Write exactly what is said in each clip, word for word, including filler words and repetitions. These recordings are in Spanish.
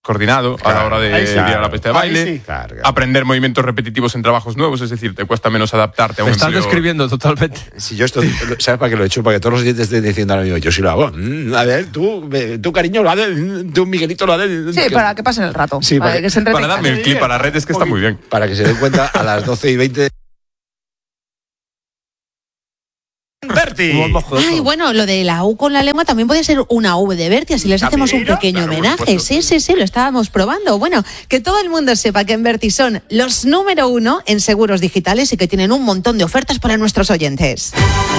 coordinado claro, a la hora de ahí sí, ir a claro, la pista de baile, sí. claro, claro. aprender movimientos repetitivos en trabajos nuevos, es decir, te cuesta menos adaptarte a un Me estás empleo. describiendo totalmente. Si yo esto, ¿sabes para qué lo he hecho? Para que todos los oyentes estén diciendo ahora mismo, yo sí lo hago. Mm, a ver, tú, tú cariño, lo haces, tú, Miguelito, lo haces. Sí, para que pasen el rato. Sí, para, para, que se Para darme el clip a la red, es que está muy bien. Para que se den cuenta a las doce y veinte. Berti. Ay, bueno, lo de la U con la lengua también puede ser una V de Berti, así les hacemos un pequeño claro, homenaje. Sí, sí, sí, lo estábamos probando. Bueno, que todo el mundo sepa que en Berti son los número uno en seguros digitales y que tienen un montón de ofertas para nuestros oyentes.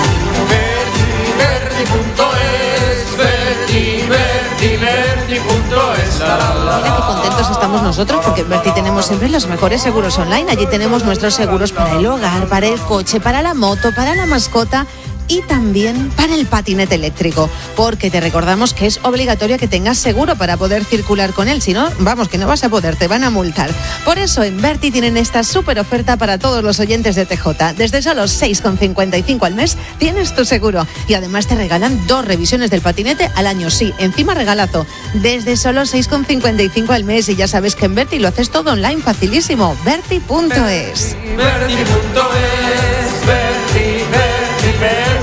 Berti punto es, Berti, Berti, Berti punto es. Mira qué contentos estamos nosotros porque en Berti tenemos siempre los mejores seguros online. Allí tenemos nuestros seguros para el hogar, para el coche, para la moto, para la mascota y también para el patinete eléctrico, porque te recordamos que es obligatorio que tengas seguro para poder circular con él, si no, vamos, que no vas a poder, te van a multar. Por eso en Berti tienen esta súper oferta para todos los oyentes de T J. Desde solo seis con cincuenta y cinco al mes tienes tu seguro y además te regalan dos revisiones del patinete al año, sí, encima regalazo. Desde solo seis con cincuenta y cinco al mes y ya sabes que en Berti lo haces todo online facilísimo. Berti punto es. Berti punto es, Berti, Berti, Berti.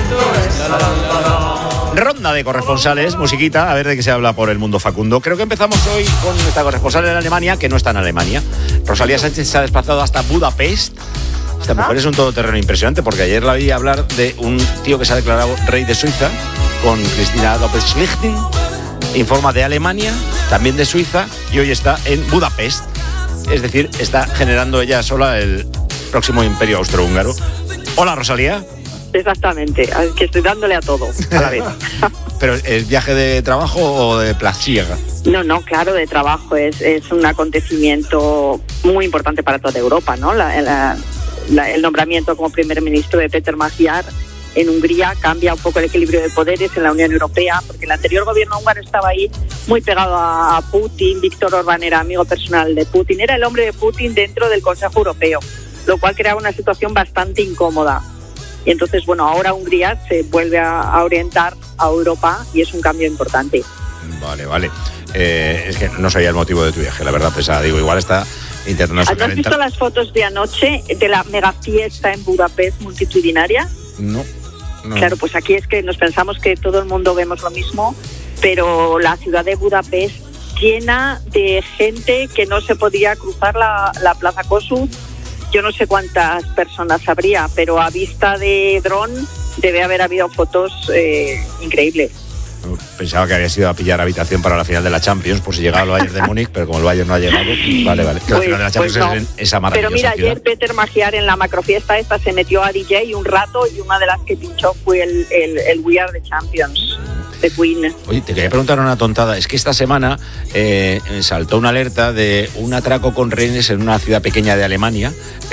Ronda de corresponsales, musiquita, a ver de qué se habla por el mundo, Facundo. Creo que empezamos hoy con nuestra corresponsal en Alemania, que no está en Alemania. Rosalía Sánchez se ha desplazado hasta Budapest. Esta mujer es un todoterreno impresionante, porque ayer la vi hablar de un tío que se ha declarado rey de Suiza, con Cristina López-Schlichting. Informa de Alemania, también de Suiza, y hoy está en Budapest. Es decir, está generando ella sola el próximo imperio austrohúngaro. Hola, Rosalía. Exactamente, que estoy dándole a todo a la vez. ¿Pero es viaje de trabajo o de placer? No, no, claro, de trabajo. Es, es un acontecimiento muy importante para toda Europa, ¿no? La, la, la, el nombramiento como primer ministro de Péter Magyar en Hungría cambia un poco el equilibrio de poderes en la Unión Europea, porque el anterior gobierno húngaro estaba ahí muy pegado a, a Putin. Víctor Orbán era amigo personal de Putin, era el hombre de Putin dentro del Consejo Europeo, lo cual creaba una situación bastante incómoda. Y entonces, bueno, ahora Hungría se vuelve a, a orientar a Europa y es un cambio importante. Vale, vale. Eh, es que no sabía el motivo de tu viaje, la verdad, pesada. Digo, igual está intentando sacar... ¿Has visto las fotos de anoche de la mega fiesta en Budapest multitudinaria? No, no. Claro, pues aquí es que nos pensamos que todo el mundo vemos lo mismo, pero la ciudad de Budapest llena de gente que no se podía cruzar la, la Plaza Kossuth. Yo no sé cuántas personas habría, pero a vista de dron debe haber habido fotos eh, increíbles. Pensaba que había sido a pillar habitación para la final de la Champions, por si llegaba el Bayern de Múnich, pero como el Bayern no ha llegado, vale, vale. Que pues, la final de la Champions pues no. es en esa maravillosa Pero mira, ciudad. ayer Péter Magyar en la macrofiesta esta se metió a D J un rato y una de las que pinchó fue el, el, el We Are the Champions de Queen. Oye, te quería preguntar una tontada. Es que esta semana eh, saltó una alerta de un atraco con rehenes en una ciudad pequeña de Alemania,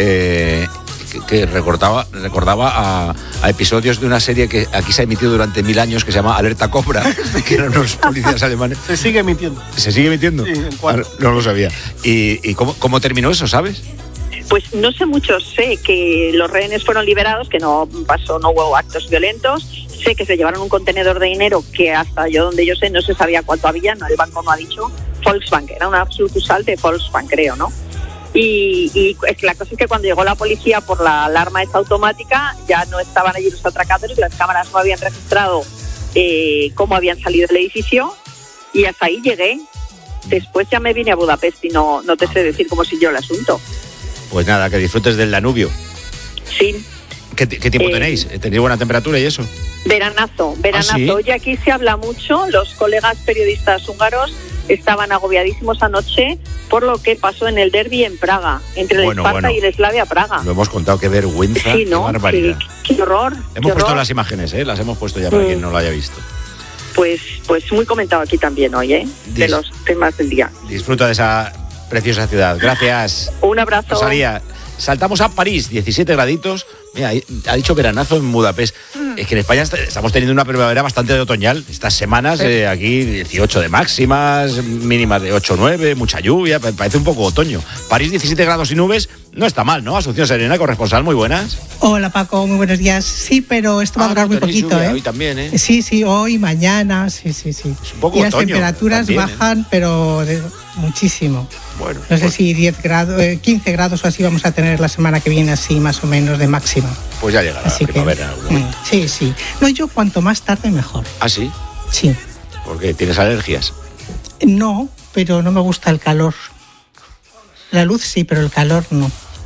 eh, que, que recordaba, recordaba a, a episodios de una serie que aquí se ha emitido durante mil años, que se llama Alerta Cobra, que eran unos policías alemanes. Se sigue emitiendo. ¿Se sigue emitiendo? Sí, ¿en cuál? Ah, no lo sabía. ¿Y, y cómo, cómo terminó eso, sabes? Pues no sé mucho, sé que los rehenes fueron liberados, que no pasó, no hubo actos violentos. Sé que se llevaron un contenedor de dinero que hasta yo donde yo sé no se sabía cuánto había, no, el banco no ha dicho, Volksbank, era una sucursal de Volksbank, creo, ¿no? Y, y la cosa es que cuando llegó la policía por la alarma esta automática ya no estaban allí los atracadores, las cámaras no habían registrado eh, cómo habían salido del edificio y hasta ahí llegué. Después ya me vine a Budapest y no, no te sé decir cómo siguió el asunto. Pues nada, que disfrutes del Danubio. Sí. ¿Qué, qué tiempo eh, tenéis? ¿Tenéis buena temperatura y eso? Veranazo, veranazo. ¿Ah, sí? Hoy aquí se habla mucho, los colegas periodistas húngaros estaban agobiadísimos anoche por lo que pasó en el derbi en Praga, entre el Bueno, Esparta bueno. y el Slavia Praga. Lo hemos contado, qué vergüenza, Sí, ¿no? qué barbaridad. Sí, qué horror. Hemos qué puesto horror. las imágenes, ¿eh? Las hemos puesto ya para Mm. quien no lo haya visto. Pues, pues muy comentado aquí también hoy, ¿eh? De Dis- los temas del día. Disfruta de esa preciosa ciudad. Gracias. Un abrazo. Rosalía. Saltamos a París, diecisiete graditos. Mira, ha dicho veranazo en Budapest. Es que en España est- estamos teniendo una primavera bastante otoñal. Estas semanas, eh, aquí dieciocho de máximas, mínimas de ocho o nueve, mucha lluvia. pa- Parece un poco otoño. París, diecisiete grados y nubes. No está mal, ¿no? Asunción Serena, corresponsal, muy buenas. Hola Paco, muy buenos días. Sí, pero esto va a durar muy poquito, ¿eh? Hoy también, ¿eh? Sí, sí, hoy, mañana, sí, sí, sí. Es un poco y las otoño, temperaturas también, bajan, ¿eh? Pero de, muchísimo. Bueno. No sé pues, si diez grados, eh, quince grados o así vamos a tener la semana que viene, así más o menos de máxima. Pues ya llegará así la primavera. Que, mm, sí, sí. No, yo cuanto más tarde mejor. ¿Ah, sí? Sí. ¿Por qué? ¿Tienes alergias? No, pero no me gusta el calor. La luz sí, pero el calor no.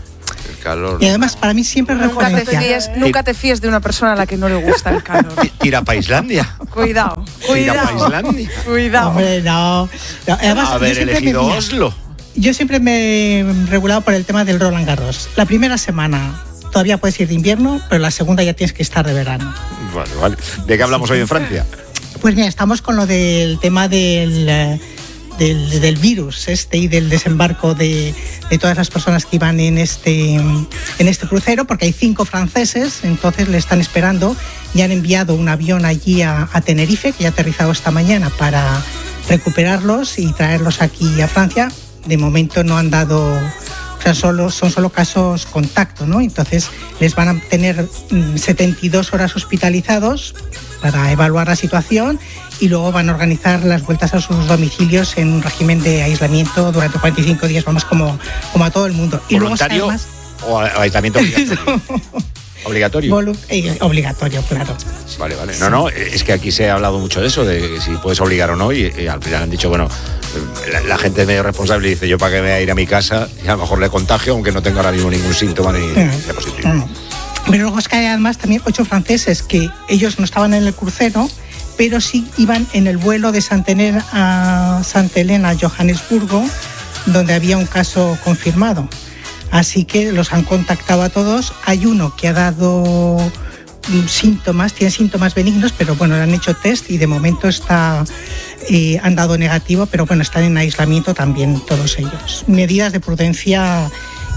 El calor. Y además para mí siempre es Nunca te, referencia. fíes, nunca te fíes de una persona a la que no le gusta el calor. Tira pa' Islandia. Cuidado, Tira pa' cuidado. Islandia. Cuidado. Hombre, no. no. Además, Haber yo siempre elegido me, mira, Oslo. Yo siempre me he regulado por el tema del Roland Garros. La primera semana todavía puedes ir de invierno, pero la segunda ya tienes que estar de verano. Vale, vale. ¿De qué hablamos hoy en Francia? Pues mira, estamos con lo del tema del, eh, del, del virus este y del desembarco de, de todas las personas que iban en este, en este crucero, porque hay cinco franceses, entonces le están esperando y han enviado un avión allí a, a Tenerife, que ya ha aterrizado esta mañana, para recuperarlos y traerlos aquí a Francia. De momento no han dado, o sea, solo, son solo casos contacto, ¿no? Entonces les van a tener setenta y dos horas hospitalizados para evaluar la situación y luego van a organizar las vueltas a sus domicilios en un régimen de aislamiento durante cuarenta y cinco días, vamos, como, como a todo el mundo. Y ¿Voluntario luego, además, o aislamiento obligatorio? ¿Obligatorio? Volu- eh, obligatorio, claro. Vale, vale. No, no, es que aquí se ha hablado mucho de eso, de si puedes obligar o no, y, y al final han dicho, bueno, la, la gente es medio responsable y dice, yo para qué me voy a ir a mi casa y a lo mejor le contagio, aunque no tenga ahora mismo ningún síntoma ni sea positivo. Mm. Pero luego es que hay además también ocho franceses que ellos no estaban en el crucero, pero sí iban en el vuelo de Santa Elena a Santa Elena a Johannesburgo, donde había un caso confirmado. Así que los han contactado a todos. Hay uno que ha dado síntomas, tiene síntomas benignos, pero bueno, le han hecho test y de momento está, eh, han dado negativo, pero bueno, están en aislamiento también todos ellos. Medidas de prudencia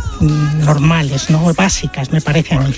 mm, normales, ¿no? Básicas, me parece a mí.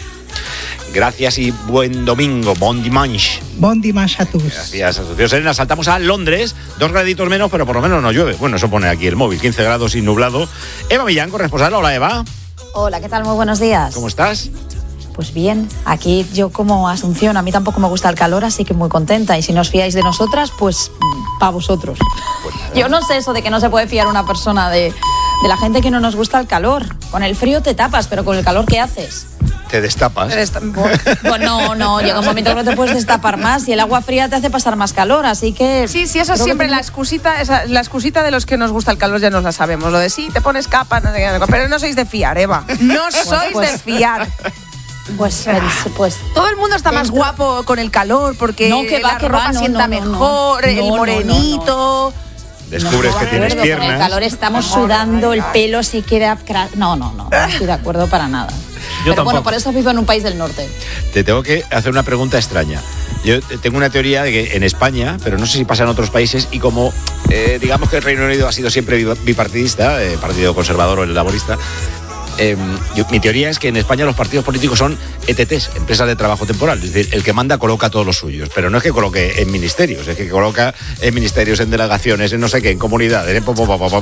Gracias y buen domingo, bon dimanche. Bon dimanche a todos. Gracias, Asunción Serena. Saltamos a Londres, dos graditos menos, pero por lo menos no llueve. Bueno, eso pone aquí el móvil, quince grados y nublado. Eva Millán, corresponsal. Hola, Eva. Hola, ¿qué tal? Muy buenos días. ¿Cómo estás? Pues bien, aquí yo como Asunción, a mí tampoco me gusta el calor, así que muy contenta. Y si no os fiáis de nosotras, pues para vosotros. Pues yo no sé eso de que no se puede fiar una persona de, de la gente que no nos gusta el calor. Con el frío te tapas, pero con el calor, ¿qué haces? Te destapas. Pues no, no, llega un momento que no te puedes destapar más y el agua fría te hace pasar más calor, así que... Sí, sí, esa es creo siempre que la excusita, esa, la excusita de los que nos gusta el calor, ya nos la sabemos. Lo de sí, te pones capa, no sé qué, pero no sois de fiar, Eva. No sois pues- de fiar. Pues, pues, pues Todo el mundo está más Dentro- guapo con el calor porque No, que va, la que ropa va, no, sienta no, no, no. mejor, No, el no, no, morenito. Descubres no, que de tienes acuerdo, con el piernas. calor estamos sudando, el pelo se queda... cra- No, no, no, no estoy de acuerdo para nada. Pero tampoco. bueno, por eso vivo en un país del norte. Te tengo que hacer una pregunta extraña. Yo tengo una teoría de que en España, pero no sé si pasa en otros países, y como eh, digamos que el Reino Unido ha sido siempre bipartidista, eh, partido conservador o el laborista, eh, yo, mi teoría es que en España los partidos políticos son E T Ts, empresas de trabajo temporal. Es decir, el que manda coloca a todos los suyos, pero no es que coloque en ministerios, es que coloca en ministerios, en delegaciones, en no sé qué, en comunidades, en,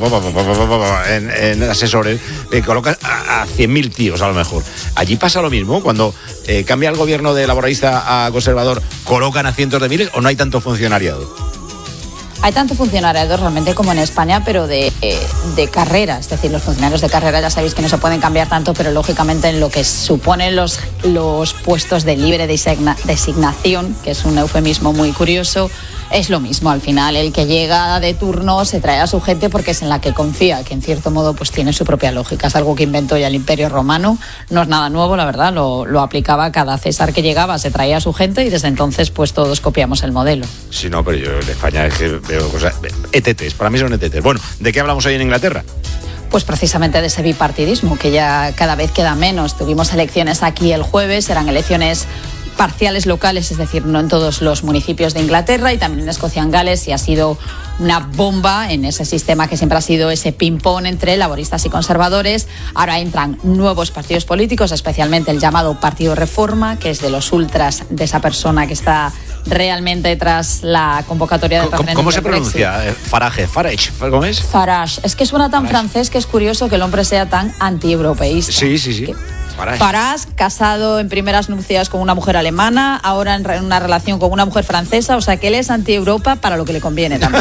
en, en asesores, eh, coloca a, a cien mil tíos a lo mejor. Allí pasa lo mismo, cuando eh, cambia el gobierno de laborista a conservador, ¿colocan a cientos de miles o no hay tanto funcionariado? Hay tanto funcionariado realmente como en España, pero de, eh, de carrera. Es decir, los funcionarios de carrera ya sabéis que no se pueden cambiar tanto, pero lógicamente en lo que suponen los, los puestos de libre designa, designación, que es un eufemismo muy curioso, es lo mismo. Al final, el que llega de turno se trae a su gente porque es en la que confía, que en cierto modo pues tiene su propia lógica. Es algo que inventó ya el Imperio Romano. No es nada nuevo, la verdad. Lo, lo aplicaba cada César que llegaba, se traía a su gente y desde entonces pues todos copiamos el modelo. Sí, no, pero yo en España es que veo cosas... E T Ts, para mí son E T Ts. Bueno, ¿de qué hablamos hoy en Inglaterra? Pues precisamente de ese bipartidismo, que ya cada vez queda menos. Tuvimos elecciones aquí el jueves, eran elecciones parciales locales, es decir, no en todos los municipios de Inglaterra y también en Escocia, en Gales, y ha sido una bomba en ese sistema que siempre ha sido ese ping-pong entre laboristas y conservadores. Ahora entran nuevos partidos políticos, especialmente el llamado Partido Reforma, que es de los ultras de esa persona que está realmente tras la convocatoria del ¿Cómo, referéndum ¿cómo se del Brexit. pronuncia? Farage, Farage, ¿cómo es? Farage. Es que suena tan Farage. francés que es curioso que el hombre sea tan antieuropeísta. Sí, sí, sí. Que- Farage. Farage, casado en primeras nupcias con una mujer alemana, ahora en re- una relación con una mujer francesa, o sea que él es anti-Europa para lo que le conviene también.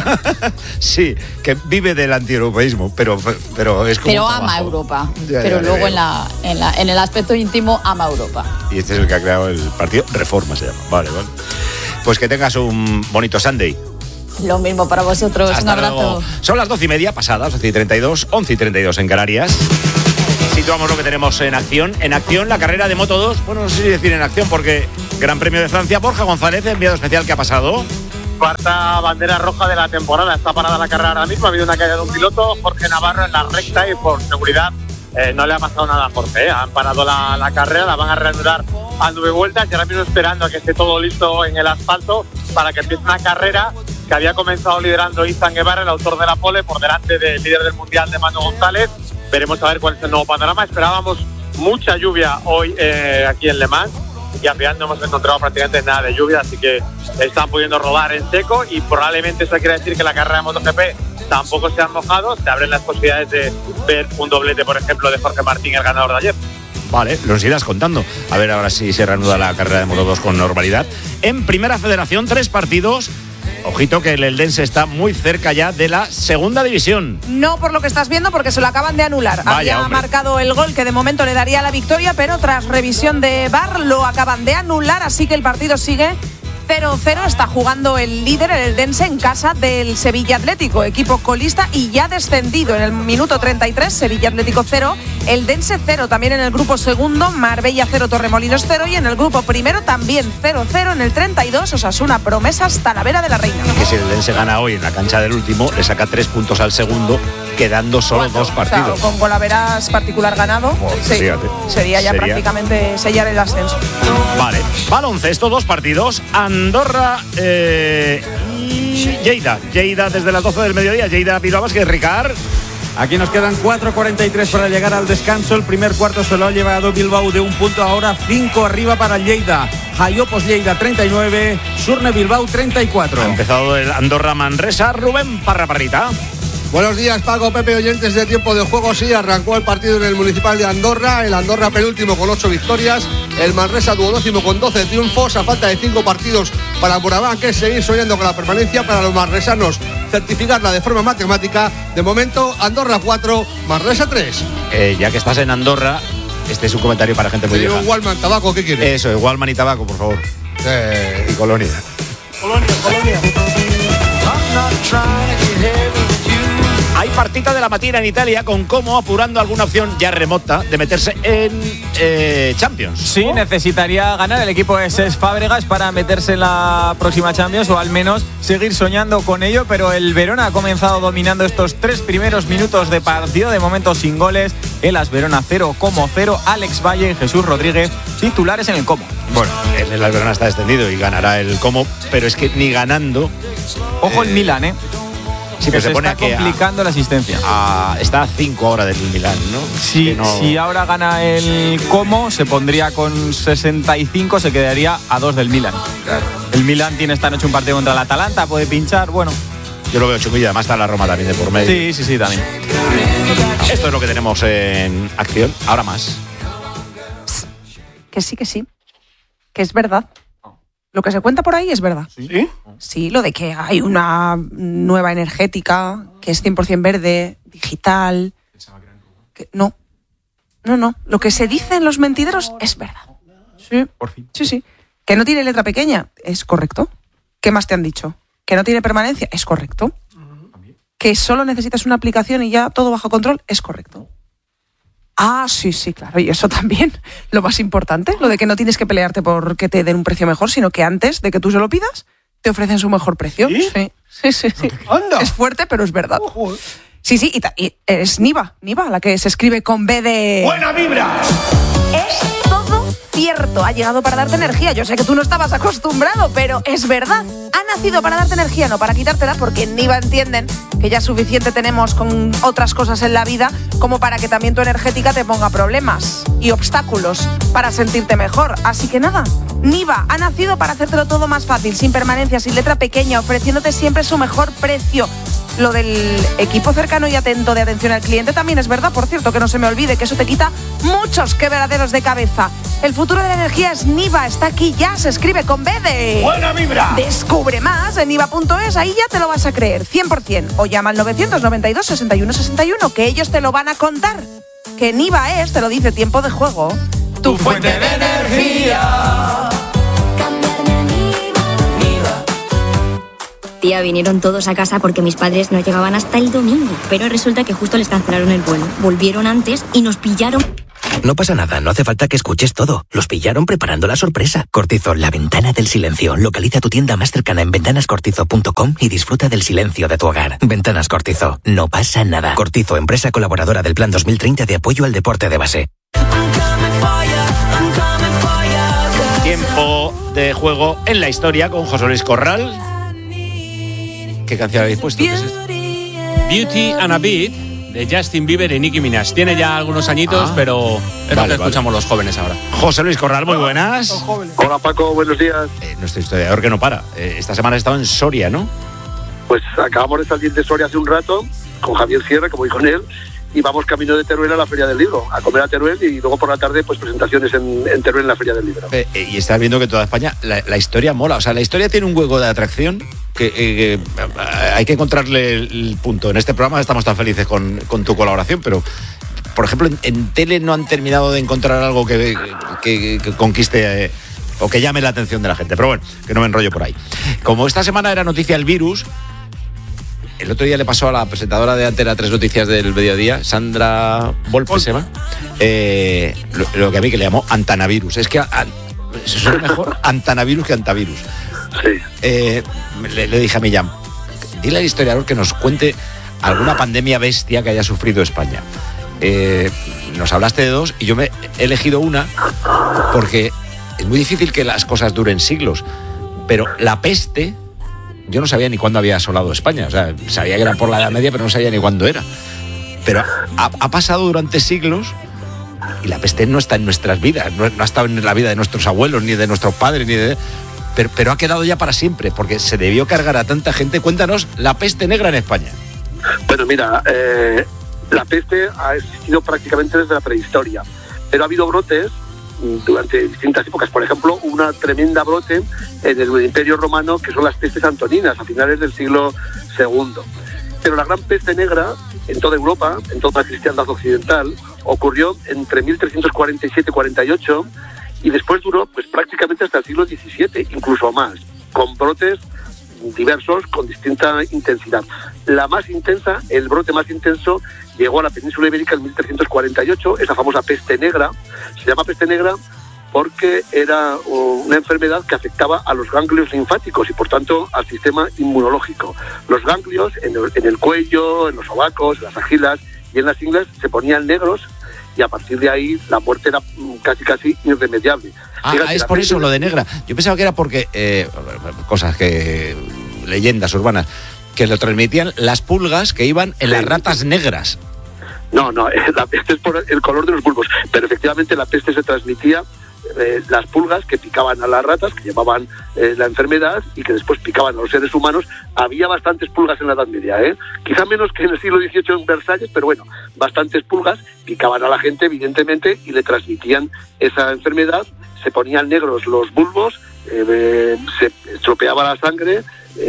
Sí, que vive del antieuropeísmo, pero, pero es como Pero un ama trabajo. Europa. Ya, pero ya, luego ya. en, la, en, la, en el aspecto íntimo ama Europa. Y este es el que ha creado el partido Reforma, se llama. Vale, vale. Pues que tengas un bonito Sunday. Lo mismo para vosotros. Hasta un abrazo. luego. Son las doce y media pasadas, once y treinta y dos, once y treinta y dos en Canarias. Situamos lo que tenemos en acción. En acción, la carrera de Moto dos. Bueno, no sé si decir en acción porque Gran Premio de Francia. Borja González, enviado especial, ¿qué ha pasado? Cuarta bandera roja de la temporada. Está parada la carrera ahora mismo. Ha habido una caída de un piloto, Jorge Navarro, en la recta y por seguridad eh, no le ha pasado nada a Jorge. ¿eh? Han parado la, la carrera, la van a reanudar a nueve vueltas y ahora mismo esperando a que esté todo listo en el asfalto para que empiece una carrera que había comenzado liderando Izan Guevara, el autor de la pole, por delante del líder del mundial de Manu González. Veremos a ver cuál es el nuevo panorama. Esperábamos mucha lluvia hoy eh, aquí en Le Mans y al final no hemos encontrado prácticamente nada de lluvia, así que están pudiendo rodar en seco y probablemente eso quiere decir que la carrera de MotoGP tampoco se ha mojado. Se abren las posibilidades de ver un doblete, por ejemplo, de Jorge Martín, el ganador de ayer. Vale, nos irás contando. A ver ahora si se reanuda la carrera de Moto dos con normalidad. En Primera Federación, tres partidos. Ojito que el Eldense está muy cerca ya de la segunda división. No por lo que estás viendo, porque se lo acaban de anular. Vaya, Había hombre. marcado el gol que de momento le daría la victoria, pero tras revisión de V A R lo acaban de anular, así que el partido sigue cero cero. Está jugando el líder, el Eldense, en casa del Sevilla Atlético, equipo colista y ya descendido. En el minuto treinta y tres, Sevilla Atlético cero, Eldense cero. También en el grupo segundo, Marbella cero, Torremolinos cero. Y en el grupo primero también cero cero. En el treinta y dos, Osasuna Promesas, Talavera de la Reina. Que si el Eldense gana hoy en la cancha del último, le saca tres puntos al segundo, quedando solo Cuatro. dos partidos. Claro, con Golaveras particular ganado, Joder, sí, fíjate. sería ya Sería- prácticamente sellar el ascenso. Vale, baloncesto, dos partidos, Andorra eh, y Lleida. Lleida desde las doce del mediodía, Lleida Bilbao Basket, Ricard. Aquí nos quedan cuatro cuarenta y tres para llegar al descanso. El primer cuarto se lo ha llevado Bilbao de un punto, ahora cinco arriba para Lleida. Jaiopos Lleida treinta y nueve, Surne Bilbao treinta y cuatro. Ha empezado el Andorra Manresa, Rubén Parraparrita. Buenos días, Paco, Pepe, oyentes de Tiempo de Juego. Sí, arrancó el partido en el Municipal de Andorra. El Andorra penúltimo con ocho victorias. El Manresa duodécimo con doce triunfos. A falta de cinco partidos para Buraván, que es seguir soñando con la permanencia. Para los manresanos, certificarla de forma matemática. De momento, Andorra cuatro, Manresa tres. Eh, ya que estás en Andorra, este es un comentario para gente muy Te digo vieja. Wallman, tabaco, ¿qué quieres? Eso, Wallman y tabaco, por favor. Eh, Y Colonia. Colonia, Colonia. Hay partita de la matina en Italia con Como apurando alguna opción ya remota de meterse en eh, Champions. Sí, necesitaría ganar el equipo de Cesc Fábregas para meterse en la próxima Champions o al menos seguir soñando con ello, pero el Verona ha comenzado dominando estos tres primeros minutos de partido, de momento sin goles. El As Verona cero, Como cero, Alex Valle y Jesús Rodríguez titulares en el Como. Bueno, el As Verona está descendido y ganará el Como, pero es que ni ganando. Ojo el eh, Milan, ¿eh? Sí, que pero se se pone está a que a- complicando la asistencia. a- está a cinco ahora del Milán, ¿no? Si, Que no- si ahora gana el Como, se pondría con sesenta y cinco, se quedaría a dos del Milan. El Milan tiene esta noche un partido contra el Atalanta, puede pinchar, bueno. Yo lo veo chunguillo, además está la Roma también de por medio. Sí, sí, sí, también. Esto es lo que tenemos en acción. Ahora más. Que sí, que sí. Que es verdad. Lo que se cuenta por ahí es verdad. ¿Sí? Sí, lo de que hay una nueva energética, que es cien por ciento verde, digital. Que, no, no, no. Lo que se dice en los mentideros es verdad. Sí, Por fin. sí, sí. Que no tiene letra pequeña, es correcto. ¿Qué más te han dicho? Que no tiene permanencia, es correcto. Que solo necesitas una aplicación y ya todo bajo control, es correcto. Ah, sí, sí, claro. Y eso también, lo más importante, lo de que no tienes que pelearte por que te den un precio mejor, sino que antes de que tú se lo pidas, te ofrecen su mejor precio. ¿Sí? Sí, sí, sí. sí. Anda. Es fuerte, pero es verdad. Ojo, eh. Sí, sí, y, ta- y es Niva, Niva, la que se escribe con B de... ¡Buena vibra! Es todo cierto, ha llegado para darte energía. Yo sé que tú no estabas acostumbrado, pero es verdad. Ha nacido para darte energía, no para quitártela, porque en Niva entienden que ya suficiente tenemos con otras cosas en la vida como para que también tu energética te ponga problemas y obstáculos para sentirte mejor. Así que nada, Niva ha nacido para hacértelo todo más fácil, sin permanencia, sin letra pequeña, ofreciéndote siempre su mejor precio. Lo del equipo cercano y atento de atención al cliente también es verdad, por cierto, que no se me olvide, que eso te quita muchos quebraderos de cabeza. El futuro de la energía es Niva, está aquí ya, se escribe con B de... ¡Buena vibra! Descubre más en niva punto es, ahí ya te lo vas a creer, cien por ciento. O llama al novecientos noventa y dos, sesenta y uno sesenta y uno, que ellos te lo van a contar. Que Niva es, te lo dice Tiempo de Juego, tu, tu fuente de energía. Tía, vinieron todos a casa porque mis padres no llegaban hasta el domingo, pero resulta que justo les cancelaron el vuelo. Volvieron antes y nos pillaron. No pasa nada, no hace falta que escuches todo. Los pillaron preparando la sorpresa. Cortizo, la ventana del silencio. Localiza tu tienda más cercana en ventanas cortizo punto com y disfruta del silencio de tu hogar. Ventanas Cortizo, no pasa nada. Cortizo, empresa colaboradora del Plan dos mil treinta de apoyo al deporte de base. Tiempo de Juego en la historia con José Luis Corral. ¿Qué canción habéis puesto? ¿Qué es esto? Beauty and a Beat, de Justin Bieber y Nicki Minaj. Tiene ya algunos añitos, ah, pero es vale, lo que escuchamos vale. los jóvenes ahora. José Luis Corral, muy buenas. Hola Paco, buenos días. Eh, nuestro historiador que no para. Eh, esta semana he estado en Soria, ¿no? Pues acabamos de salir de Soria hace un rato, con Javier Sierra, como dijo él, y vamos camino de Teruel a la Feria del Libro, a comer a Teruel y luego por la tarde pues presentaciones en, en Teruel en la Feria del Libro. Eh, eh, y estás viendo que toda España, la, la historia mola, o sea, la historia tiene un hueco de atracción que, eh, que hay que encontrarle el, el punto. En este programa estamos tan felices con, con tu colaboración, pero por ejemplo en, en tele no han terminado de encontrar algo que, que, que conquiste eh, o que llame la atención de la gente, pero bueno, que no me enrollo por ahí. Como esta semana era noticia el virus, el otro día le pasó a la presentadora de Antena tres Noticias del Mediodía, Sandra Volpe, se llama, eh, lo, lo que a mí que le llamó Antanavirus. Es que a, a, eso suena mejor Antanavirus que Antavirus. Sí. Eh, le, le dije a Millán, dile al historiador que nos cuente alguna pandemia bestia que haya sufrido España. Eh, nos hablaste de dos y yo me he elegido una porque es muy difícil que las cosas duren siglos, pero la peste... Yo no sabía ni cuándo había asolado España. O sea, sabía que era por la Edad Media, pero no sabía ni cuándo era. Pero ha, ha pasado durante siglos y la peste no está en nuestras vidas. No, no ha estado en la vida de nuestros abuelos, ni de nuestros padres, ni de... Pero, pero ha quedado ya para siempre, porque se debió cargar a tanta gente. Cuéntanos, la peste negra en España. Bueno, mira, eh, la peste ha existido prácticamente desde la prehistoria. Pero ha habido brotes durante distintas épocas. Por ejemplo, una tremenda brote en el Imperio Romano, que son las pestes antoninas, a finales del siglo segundo. Pero la gran peste negra, en toda Europa, en toda la cristiandad occidental, ocurrió entre mil trescientos cuarenta y siete cuarenta y ocho y después duró pues prácticamente hasta el siglo diecisiete, incluso más, con brotes diversos con distinta intensidad. La más intensa, el brote más intenso, llegó a la península ibérica en mil trescientos cuarenta y ocho, esa famosa peste negra. Se llama peste negra porque era una enfermedad que afectaba a los ganglios linfáticos y por tanto al sistema inmunológico. Los ganglios en el, en el cuello, en los sobacos, en las axilas y en las ingles se ponían negros y a partir de ahí la muerte era casi casi irremediable. Ah, Fíjate, es por eso lo de negra. Yo pensaba que era porque, eh, cosas que, leyendas urbanas, que lo transmitían las pulgas que iban en sí. las ratas negras. No, no, la peste es por el color de los bulbos, pero efectivamente la peste se transmitía eh, las pulgas que picaban a las ratas, que llevaban eh, la enfermedad y que después picaban a los seres humanos. Había bastantes pulgas en la Edad Media, ¿eh? Quizá menos que en el siglo dieciocho en Versalles, pero bueno, bastantes pulgas picaban a la gente, evidentemente, y le transmitían esa enfermedad. Se ponían negros los bulbos, eh, se estropeaba la sangre,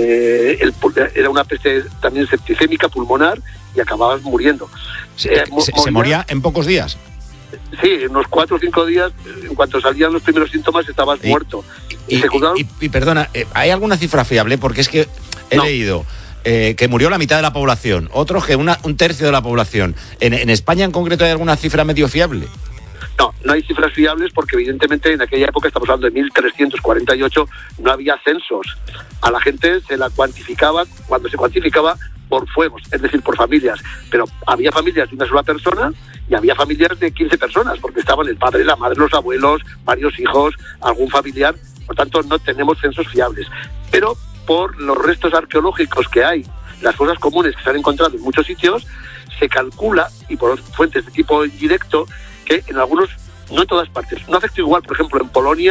eh, el, era una peste también septicémica, pulmonar, y acababas muriendo. Se, eh, se, ¿Se moría en pocos días? Sí, en unos cuatro o cinco días, en cuanto salían los primeros síntomas, estabas y, muerto. Y, y, y, y, y perdona, ¿hay alguna cifra fiable? Porque es que he no. leído eh, que murió la mitad de la población, otros que una, un tercio de la población. ¿En, en España en concreto hay alguna cifra medio fiable? No, no hay cifras fiables porque evidentemente en aquella época, estamos hablando de mil trescientos cuarenta y ocho, no había censos. A la gente se la cuantificaba, cuando se cuantificaba, por fuegos, es decir, por familias. Pero había familias de una sola persona y había familias de quince personas, porque estaban el padre, la madre, los abuelos, varios hijos, algún familiar. Por tanto, no tenemos censos fiables. Pero por los restos arqueológicos que hay, las fosas comunes que se han encontrado en muchos sitios, se calcula, y por fuentes de tipo indirecto, que en algunos, no en todas partes, no afecta igual. Por ejemplo, en Polonia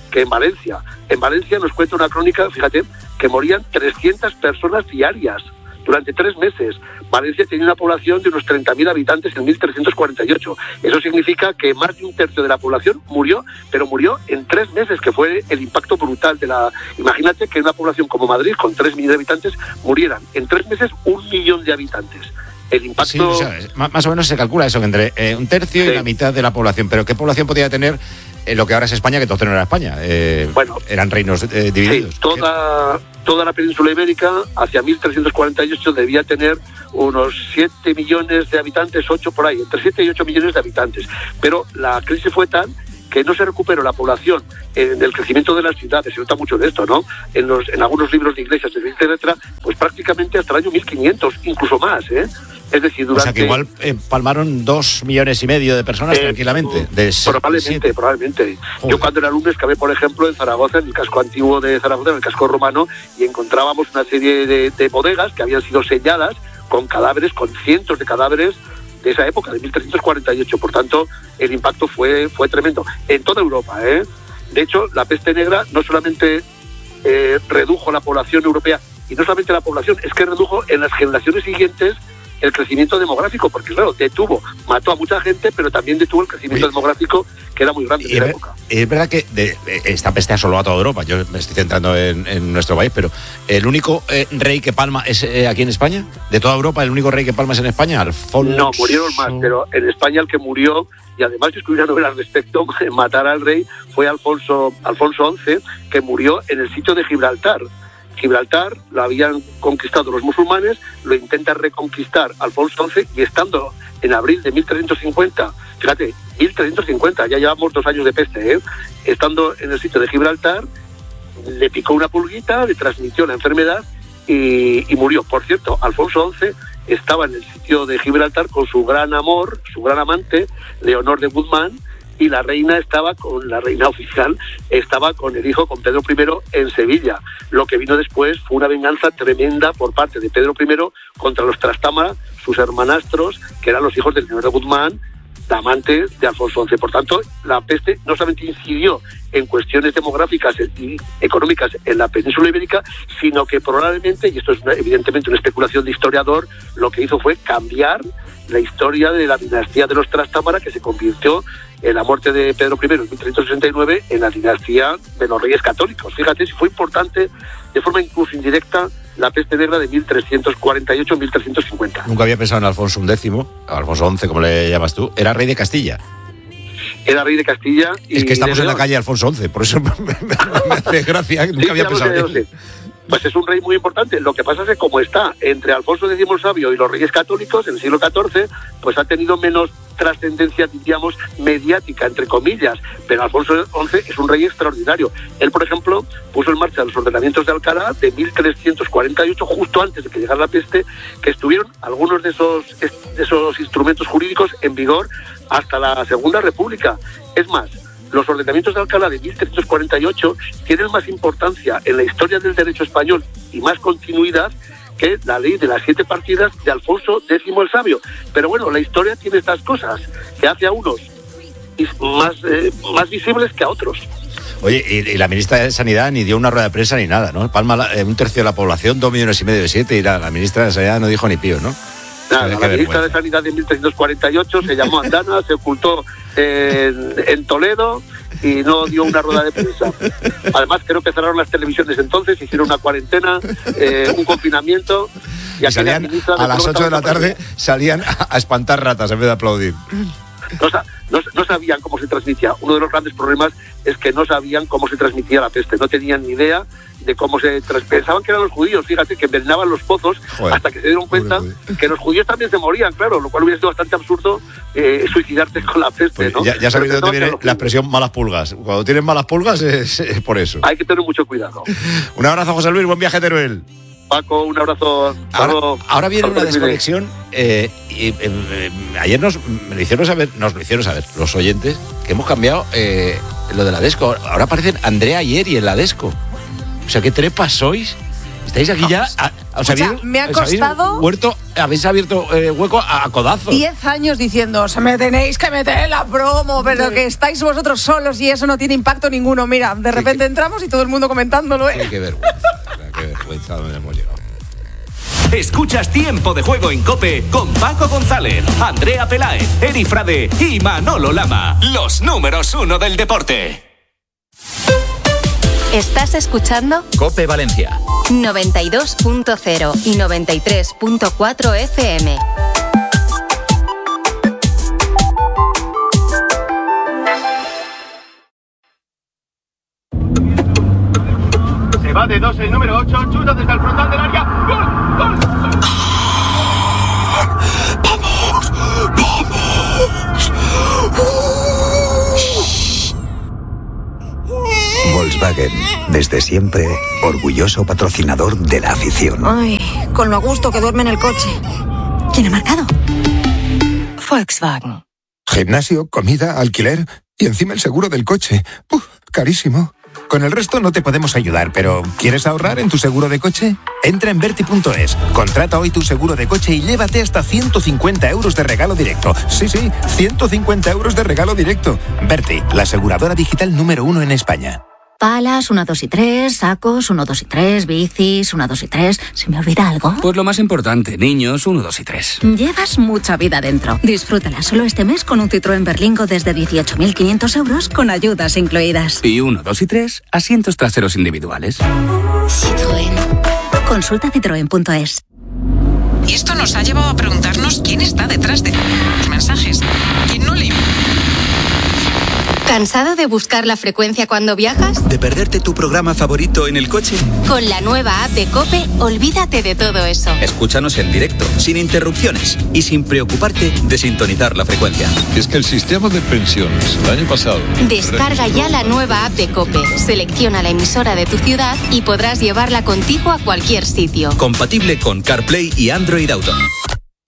que en Valencia. En Valencia nos cuenta una crónica, fíjate, que morían trescientas personas diarias durante tres meses. Valencia tenía una población de unos treinta mil habitantes en mil trescientos cuarenta y ocho. Eso significa que más de un tercio de la población murió, pero murió en tres meses, que fue el impacto brutal de la... Imagínate que una población como Madrid, con tres millones de habitantes, murieran en tres meses un millón de habitantes. El impacto... Sí, o sea, más o menos se calcula eso, que entre eh, un tercio sí. y la mitad de la población. Pero ¿qué población podía tener eh, lo que ahora es España, que entonces no era España? Eh, bueno, eran reinos eh, divididos. Sí, toda, toda la península ibérica, hacia mil trescientos cuarenta y ocho, debía tener unos siete millones de habitantes, ocho por ahí, entre siete y ocho millones de habitantes. Pero la crisis fue tal que no se recuperó la población en el crecimiento de las ciudades, se nota mucho de esto, ¿no? En, los, en algunos libros de iglesias, etcétera, pues prácticamente hasta el año mil quinientos, incluso más, ¿eh? Es decir, durante... O sea, que igual eh, palmaron dos millones y medio de personas eh, tranquilamente. De probablemente, probablemente. Joder. Yo cuando era alumno excavé, por ejemplo, en Zaragoza, en el casco antiguo de Zaragoza, en el casco romano, y encontrábamos una serie de, de bodegas que habían sido selladas con cadáveres, con cientos de cadáveres de esa época, de mil trescientos cuarenta y ocho. Por tanto, el impacto fue, fue tremendo. En toda Europa, ¿eh? De hecho, la peste negra no solamente eh, redujo la población europea, y no solamente la población, es que redujo en las generaciones siguientes el crecimiento demográfico, porque claro, detuvo, mató a mucha gente, pero también detuvo el crecimiento sí. demográfico, que era muy grande en esa ver, época. Es verdad que de, esta peste asoló a toda Europa, yo me estoy centrando en, en nuestro país, pero ¿el único eh, rey que palma es eh, aquí en España? ¿De toda Europa el único rey que palma es en España? Alfonso... No, murieron más, pero en España el que murió, y además yo escribí una novela al respecto, matar al rey, fue Alfonso, Alfonso once, que murió en el sitio de Gibraltar. Gibraltar lo habían conquistado los musulmanes, lo intenta reconquistar Alfonso once, y estando en abril de mil trescientos cincuenta, fíjate, mil trescientos cincuenta, ya llevamos dos años de peste, ¿eh? Estando en el sitio de Gibraltar, le picó una pulguita, le transmitió la enfermedad y, y murió. Por cierto, Alfonso once estaba en el sitio de Gibraltar con su gran amor, su gran amante, Leonor de Guzmán, y la reina estaba con, la reina oficial, estaba con el hijo, con Pedro primero, en Sevilla. Lo que vino después fue una venganza tremenda por parte de Pedro primero contra los Trastámara, sus hermanastros, que eran los hijos del señor de Guzmán, la amante de Alfonso once. Por tanto, la peste no solamente incidió en cuestiones demográficas y económicas en la península ibérica, sino que probablemente, y esto es una, evidentemente una especulación de historiador, lo que hizo fue cambiar la historia de la dinastía de los Trastámara, que se convirtió en la muerte de Pedro primero en mil trescientos sesenta y nueve en la dinastía de los Reyes Católicos. Fíjate si fue importante, de forma incluso indirecta, la peste negra de mil trescientos cuarenta y ocho a mil trescientos cincuenta. Nunca había pensado en Alfonso undécimo, Alfonso once, como le llamas tú. Era rey de Castilla. Era rey de Castilla. Y es que estamos en la calle Alfonso once, por eso me, me, me hace gracia. Nunca sí, había pensado en él. Pues es un rey muy importante. Lo que pasa es que como está entre Alfonso décimo el Sabio y los Reyes Católicos en el siglo catorce, pues ha tenido menos trascendencia, diríamos, mediática, entre comillas, pero Alfonso once es un rey extraordinario. Él, por ejemplo, puso en marcha los ordenamientos de Alcalá de mil trescientos cuarenta y ocho, justo antes de que llegara la peste, que estuvieron algunos de esos, de esos instrumentos jurídicos en vigor hasta la Segunda República. Es más, los ordenamientos de Alcalá de mil trescientos cuarenta y ocho tienen más importancia en la historia del derecho español y más continuidad que la ley de las siete partidas de Alfonso décimo el Sabio. Pero bueno, la historia tiene estas cosas, que hace a unos más, eh, más visibles que a otros. Oye, y, y la ministra de Sanidad ni dio una rueda de prensa ni nada, ¿no? Palma la, eh, un tercio de la población, dos millones y medio de siete, y la, la ministra de Sanidad no dijo ni pío, ¿no? Nada, la ministra de Sanidad de mil trescientos cuarenta y ocho se llamó Andana, se ocultó en, en Toledo y no dio una rueda de prensa. Además, creo que cerraron las televisiones entonces, hicieron una cuarentena, eh, un confinamiento. Y, y salían a las ocho de la tarde, salían a espantar ratas en vez de aplaudir. No, no, no sabían cómo se transmitía. Uno de los grandes problemas es que no sabían cómo se transmitía la peste. No tenían ni idea de cómo se transmitía. Pensaban que eran los judíos, fíjate, que envenenaban los pozos. Joder, hasta que se dieron cuenta que los judíos también se morían, claro, lo cual hubiera sido bastante absurdo eh, suicidarte con la peste, pues ¿no? Ya, ya sabéis de dónde viene la expresión malas pulgas. Cuando tienen malas pulgas es, es por eso. Hay que tener mucho cuidado. Un abrazo, José Luis, buen viaje a Teruel. Paco, un abrazo. Ahora, ahora viene una desconexión. Eh, y, eh, eh, ayer nos, me lo hicieron saber, nos lo hicieron saber los oyentes que hemos cambiado eh, lo de la Desco. Ahora aparecen Andrea Ayeri en la Desco. O sea, ¿qué trepas sois? Estáis aquí ya. A, os Escucha, habéis, me ha os habéis costado- huerto- habéis abierto eh, hueco a, a codazos. Diez años diciendo, se me tenéis que meter en la promo, pero que estáis vosotros solos y eso no tiene impacto ninguno. Mira, de repente entramos y todo el mundo comentándolo, ¿eh? Qué vergüenza, qué vergüenza donde hemos llegado. Escuchas Tiempo de Juego en COPE con Paco González, Andrea Peláez, Eri Frade y Manolo Lama. Los números uno del deporte. Estás escuchando COPE Valencia. noventa y dos punto cero y noventa y tres punto cuatro F M. Se va de dos el número ocho, chuta desde el frontal del área. ¡Gol! ¡Gol! ¡Vamos! ¡Vamos! Volkswagen, desde siempre, orgulloso patrocinador de la afición. Ay, con lo a gusto que duerme en el coche. ¿Quién ha marcado? Volkswagen. Gimnasio, comida, alquiler y encima el seguro del coche. ¡Uf! Carísimo. Con el resto no te podemos ayudar, pero ¿quieres ahorrar en tu seguro de coche? Entra en Verti punto es, contrata hoy tu seguro de coche y llévate hasta ciento cincuenta euros de regalo directo. Sí, sí, ciento cincuenta euros de regalo directo. Verti, la aseguradora digital número uno en España. Palas, uno, dos y tres, sacos, uno, dos y tres, bicis, uno, dos y tres. ¿Se me olvida algo? Pues lo más importante, niños, uno, dos y tres. Llevas mucha vida dentro. Disfrútala solo este mes con un Citroën Berlingo desde dieciocho mil quinientos euros con ayudas incluidas. Y uno, dos y tres, asientos traseros individuales. Citroën. Consulta citroen punto es. Y esto nos ha llevado a preguntarnos quién está detrás de los mensajes. ¿Quién no le... ¿Cansado de buscar la frecuencia cuando viajas? ¿De perderte tu programa favorito en el coche? Con la nueva app de COPE, olvídate de todo eso. Escúchanos en directo, sin interrupciones y sin preocuparte de sintonizar la frecuencia. Es que el sistema de pensiones el año pasado... Descarga ya la nueva app de COPE, selecciona la emisora de tu ciudad y podrás llevarla contigo a cualquier sitio. Compatible con CarPlay y Android Auto.